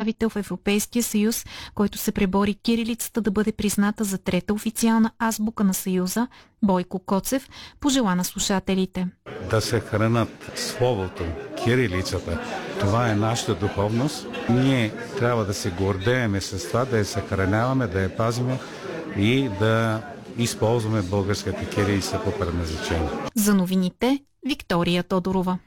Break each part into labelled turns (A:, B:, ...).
A: представител в Европейския съюз, който се пребори кирилицата да бъде призната за трета официална азбука на Съюза, Бойко Коцев, пожела на слушателите.
B: Да се хранат словото, кирилицата. Това е нашата духовност. Ние трябва да се гордееме с това, да я съхраняваме, да я пазиме и да използваме българската кирилица по предназначение.
A: За новините, Виктория Тодорова.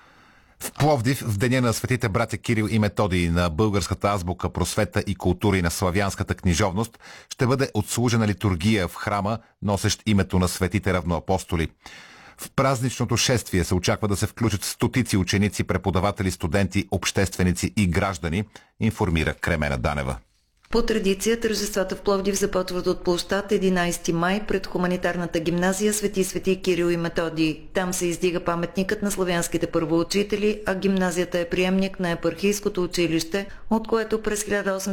C: В Пловдив, в деня на светите братя Кирил и Методий, на българската азбука, просвета и култура и на славянската книжовност, ще бъде отслужена литургия в храма, носещ името на светите равноапостоли. В празничното шествие се очаква да се включат стотици ученици, преподаватели, студенти, общественици и граждани, информира Кремена Данева.
D: По традиция тържествата в Пловдив започват от площад 11 май пред хуманитарната гимназия Свети Кирил и Методий. Там се издига паметникът на славянските първоучители, а гимназията е приемник на епархийското училище, от което през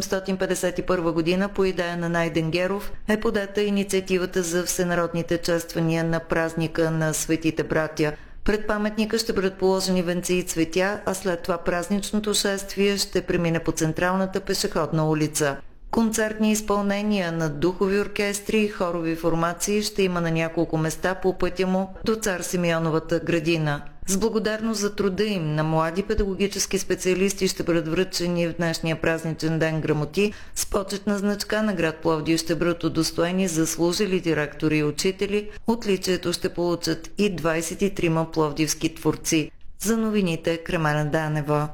D: 1851 година по идея на Найден Геров е подета инициативата за всенародните чествания на празника на светите братя. Пред паметника ще бъдат положени венци и цветя, а след това празничното шествие ще премине по централната пешеходна улица. Концертни изпълнения на духови оркестри и хорови формации ще има на няколко места по пътя му до Цар Симеоновата градина. С благодарност за труда им на млади педагогически специалисти ще бъдат връчени в днешния празничен ден грамоти. С почетна значка на град Пловдив ще бъдат удостоени заслужили директори и учители. Отличието ще получат и 23 пловдивски творци. За новините Кремена Данева.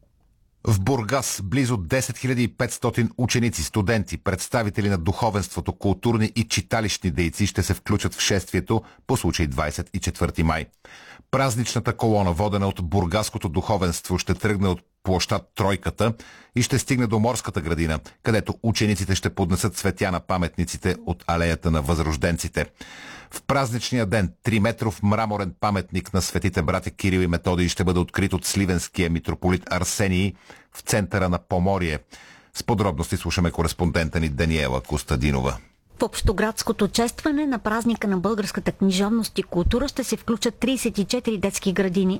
C: В Бургас близо 10 500 ученици, студенти, представители на духовенството, културни и читалищни дейци ще се включат в шествието по случай 24 май. Празничната колона, водена от бургаското духовенство, ще тръгне от площад Тройката и ще стигне до Морската градина, където учениците ще поднесат цветя на паметниците от алеята на възрожденците. В празничния ден 3-метров мраморен паметник на светите братя Кирил и Методий ще бъде открит от сливенския митрополит Арсений в центъра на Поморие. С подробности слушаме кореспондента ни Даниела Костадинова.
E: В общоградското честване на празника на българската книжовност и култура ще се включат 34 детски градини,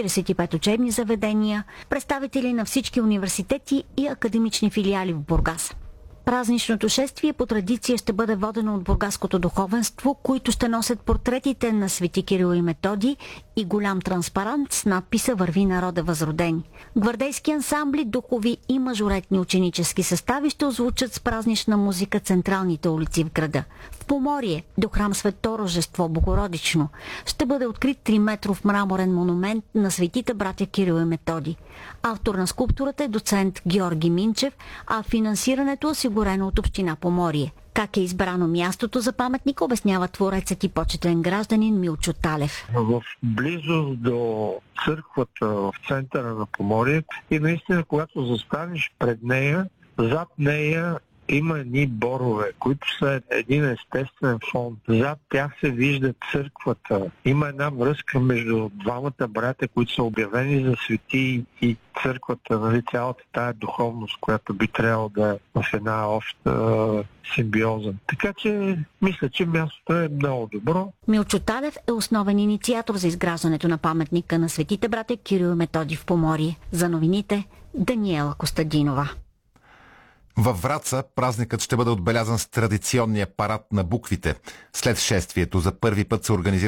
E: 45 учебни заведения, представители на всички университети и академични филиали в Бургас. Празничното шествие по традиция ще бъде водено от бургаското духовенство, които ще носят портретите на свети Кирил и Методий и голям транспарант с надписа "Върви народа възродени". Гвардейски ансамбли, духови и мажоретни ученически състави ще озвучат с празнична музика централните улици в града. В Поморие, до храм Свето Рождество Богородично, ще бъде открит 3-метров мраморен монумент на светите братя Кирил и Методий. Автор на скулптурата е доцент Георги Минчев, а финансирането е осигурено от община Поморие. Как е избрано мястото за паметник, обяснява творецът и почетен гражданин Милчо Талев.
F: В близост до църквата в центъра на Поморие и наистина, когато застанеш пред нея, зад нея има едни борове, които са един естествен фон. Зад тях се вижда църквата. Има една връзка между двамата братя, които са обявени за свети, и църквата, нали, цялата тая духовност, която би трябвало да е в една обща симбиоза. Така че мисля, че мястото е много добро.
E: Милчо Талев е основен инициатор за изграждането на паметника на светите братя Кирил и Методий в Поморие. За новините Даниела Костадинова.
C: Във Враца празникът ще бъде отбелязан с традиционния парад на буквите. След шествието за първи път се организира